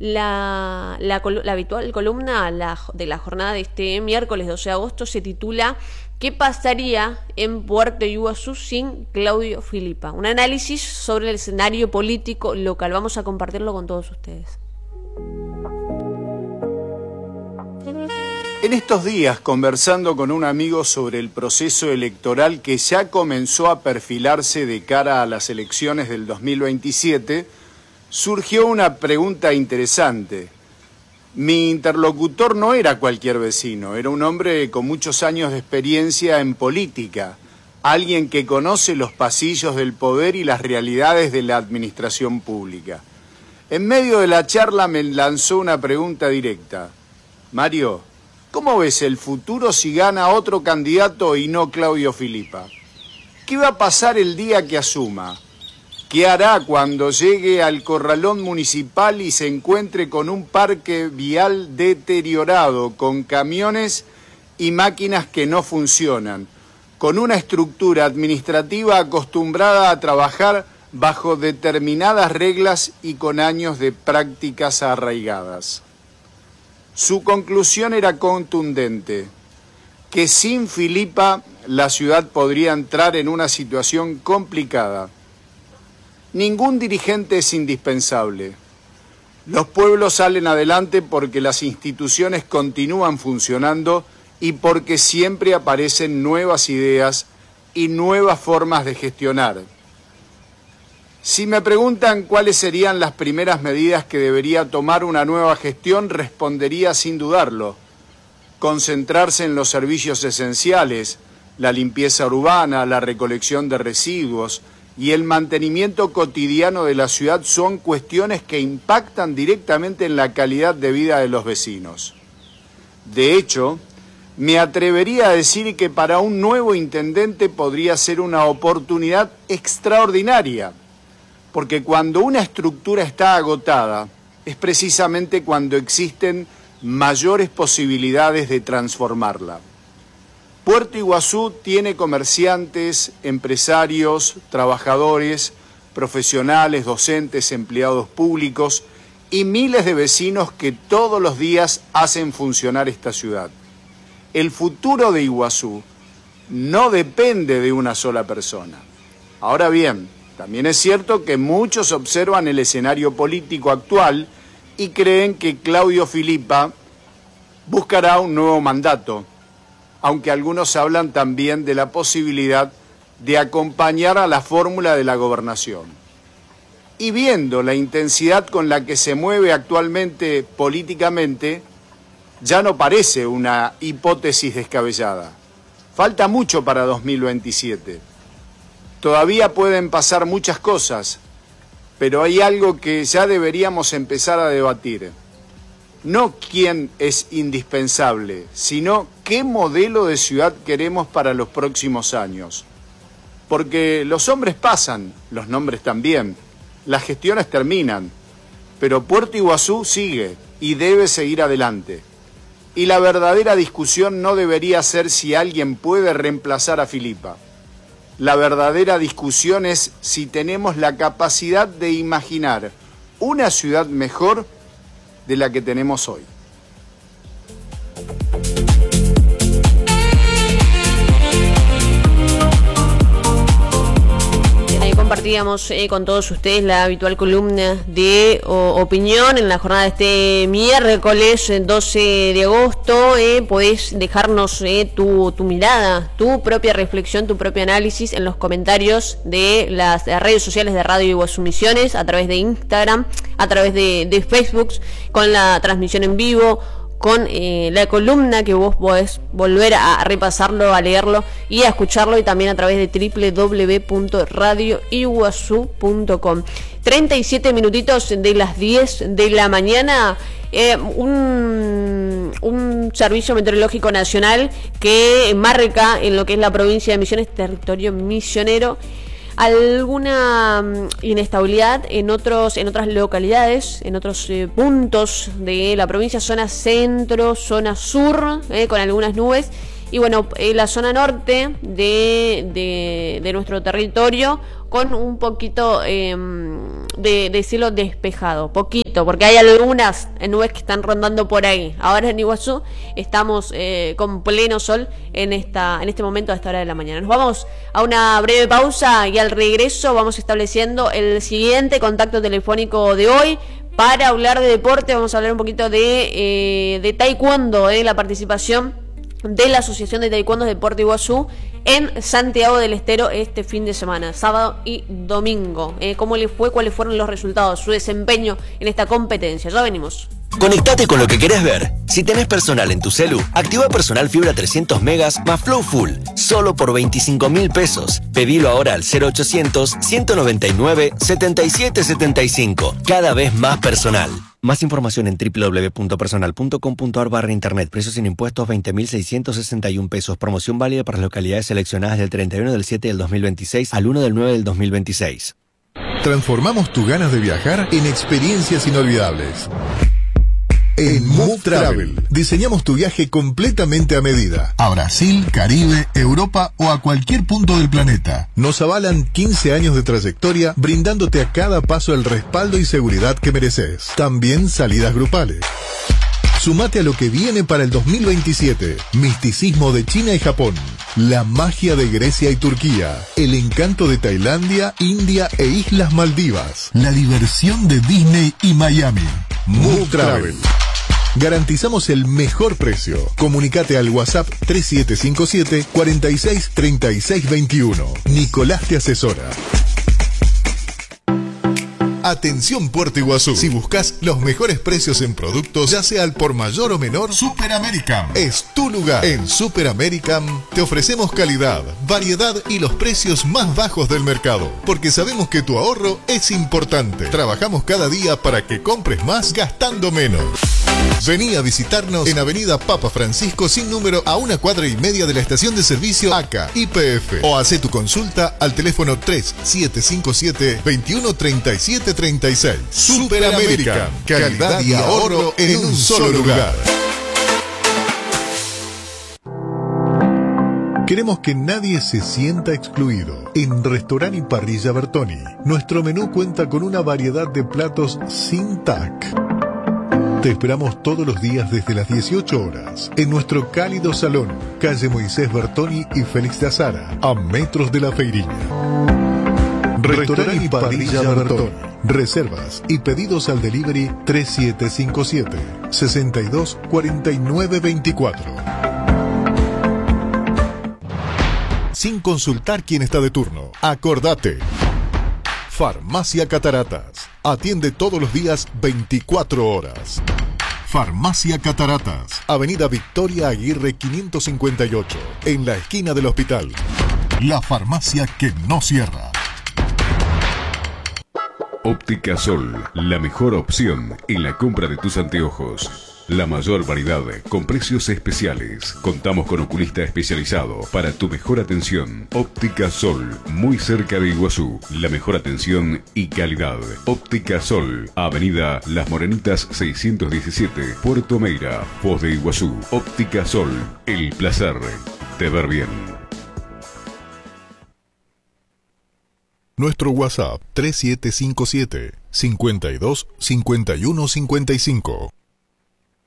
La habitual columna de la jornada de este miércoles 12 de agosto se titula ¿Qué pasaría en Puerto Iguazú sin Claudio Filipa? Un análisis sobre el escenario político local. Vamos a compartirlo con todos ustedes. En estos días, conversando con un amigo sobre el proceso electoral que ya comenzó a perfilarse de cara a las elecciones del 2027, surgió una pregunta interesante. Mi interlocutor no era cualquier vecino, era un hombre con muchos años de experiencia en política, alguien que conoce los pasillos del poder y las realidades de la administración pública. En medio de la charla me lanzó una pregunta directa. Mario, ¿cómo ves el futuro si gana otro candidato y no Claudio Filipa? ¿Qué va a pasar el día que asuma? ¿Qué hará cuando llegue al corralón municipal y se encuentre con un parque vial deteriorado, con camiones y máquinas que no funcionan, con una estructura administrativa acostumbrada a trabajar bajo determinadas reglas y con años de prácticas arraigadas? Su conclusión era contundente, que sin Filipa la ciudad podría entrar en una situación complicada. Ningún dirigente es indispensable. Los pueblos salen adelante porque las instituciones continúan funcionando y porque siempre aparecen nuevas ideas y nuevas formas de gestionar. Si me preguntan cuáles serían las primeras medidas que debería tomar una nueva gestión, respondería sin dudarlo. Concentrarse en los servicios esenciales, la limpieza urbana, la recolección de residuos y el mantenimiento cotidiano de la ciudad son cuestiones que impactan directamente en la calidad de vida de los vecinos. De hecho, me atrevería a decir que para un nuevo intendente podría ser una oportunidad extraordinaria, porque cuando una estructura está agotada, es precisamente cuando existen mayores posibilidades de transformarla. Puerto Iguazú tiene comerciantes, empresarios, trabajadores, profesionales, docentes, empleados públicos y miles de vecinos que todos los días hacen funcionar esta ciudad. El futuro de Iguazú no depende de una sola persona. Ahora bien, también es cierto que muchos observan el escenario político actual y creen que Claudio Filipa buscará un nuevo mandato, aunque algunos hablan también de la posibilidad de acompañar a la fórmula de la gobernación. Y viendo la intensidad con la que se mueve actualmente políticamente, ya no parece una hipótesis descabellada. Falta mucho para 2027. Todavía pueden pasar muchas cosas, pero hay algo que ya deberíamos empezar a debatir. No quién es indispensable, sino qué modelo de ciudad queremos para los próximos años. Porque los hombres pasan, los nombres también, las gestiones terminan, pero Puerto Iguazú sigue y debe seguir adelante. Y la verdadera discusión no debería ser si alguien puede reemplazar a Filipa. La verdadera discusión es si tenemos la capacidad de imaginar una ciudad mejor de la que tenemos hoy. Compartíamos con todos ustedes la habitual columna de opinión en la jornada de este miércoles 12 de agosto. Podés dejarnos tu mirada, tu propia reflexión, tu propio análisis en los comentarios de las redes sociales de Radio Iguazú Misiones, a través de Instagram, a través de Facebook, con la transmisión en vivo, con la columna que vos podés volver a repasarlo, a leerlo y a escucharlo, y también a través de www.radioiguazú.com. 37 minutitos de las 10 de la mañana. Un servicio meteorológico nacional que marca en lo que es la provincia de Misiones, territorio misionero, alguna inestabilidad en otras localidades, en otros puntos de la provincia, zona centro, zona sur, con algunas nubes, y bueno, la zona norte de nuestro territorio con un poquito de cielo despejado, poquito, porque hay algunas nubes que están rondando por ahí. Ahora en Iguazú estamos con pleno sol en este momento a esta hora de la mañana. Nos vamos a una breve pausa y al regreso vamos estableciendo el siguiente contacto telefónico de hoy. Para hablar de deporte, vamos a hablar un poquito de taekwondo, la participación de la Asociación de Taekwondo Deporte Iguazú en Santiago del Estero este fin de semana, sábado y domingo. ¿Cómo le fue? ¿Cuáles fueron los resultados? Su desempeño en esta competencia. Ya venimos. Conectate con lo que querés ver. Si tenés personal en tu celu, activa Personal Fibra 300 megas más Flow Full, solo por 25.000 pesos. Pedilo ahora al 0800 199 7775. Cada vez más personal. Más información en www.personal.com.ar/internet. Precios sin impuestos 20.661 pesos. Promoción válida para las localidades seleccionadas del 31 del 7 del 2026 al 1 del 9 del 2026. Transformamos tus ganas de viajar en experiencias inolvidables. En Move Travel diseñamos tu viaje completamente a medida. A Brasil, Caribe, Europa o a cualquier punto del planeta. Nos avalan 15 años de trayectoria, brindándote a cada paso el respaldo y seguridad que mereces. También salidas grupales. Sumate a lo que viene para el 2027. Misticismo de China y Japón. La magia de Grecia y Turquía. El encanto de Tailandia, India e Islas Maldivas. La diversión de Disney y Miami. Move Travel. Garantizamos el mejor precio. Comunicate al WhatsApp 3757 46 36 21. Nicolás te asesora. Atención Puerto Iguazú. Si buscas los mejores precios en productos, ya sea al por mayor o menor, Super American es tu lugar. En Super American te ofrecemos calidad, variedad y los precios más bajos del mercado. Porque sabemos que tu ahorro es importante. Trabajamos cada día para que compres más gastando menos. Vení a visitarnos en Avenida Papa Francisco sin número a 1,5 cuadras de la estación de servicio ACA YPF o hacé tu consulta al teléfono 3757 2137 36. Super American, calidad y ahorro en un solo lugar. Queremos que nadie se sienta excluido. En Restaurant y Parrilla Bertoni, nuestro menú cuenta con una variedad de platos sin TAC. Te esperamos todos los días desde las 18 horas en nuestro cálido salón, calle Moisés Bertoni y Félix de Azara, a metros de la Feiriña. Restaurant y Parrilla Bertoni. Reservas y pedidos al delivery 3757 62 49 24. Sin consultar quién está de turno. Acordate. Farmacia Cataratas. Atiende todos los días 24 horas. Farmacia Cataratas. Avenida Victoria Aguirre 558. En la esquina del hospital. La farmacia que no cierra. Óptica Sol, la mejor opción en la compra de tus anteojos. La mayor variedad con precios especiales. Contamos con oculista especializado para tu mejor atención. Óptica Sol, muy cerca de Iguazú. La mejor atención y calidad. Óptica Sol, Avenida Las Morenitas 617, Puerto Meira, Foz de Iguazú. Óptica Sol, el placer de ver bien. Nuestro WhatsApp 3757 52 51 55.